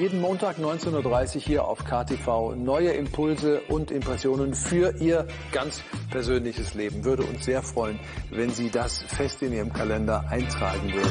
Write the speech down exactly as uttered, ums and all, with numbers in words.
Jeden Montag neunzehn Uhr dreißig hier auf K T V. Neue Impulse und Impressionen für Ihr ganz persönliches Leben. Würde uns sehr freuen, wenn Sie das fest in Ihrem Kalender eintragen würden.